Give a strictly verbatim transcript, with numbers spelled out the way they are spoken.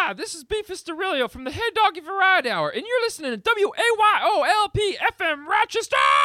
Hi, this is Beefus Derillo from the Head Doggy Variety Hour, and you're listening to W A Y O L P F M Rochester!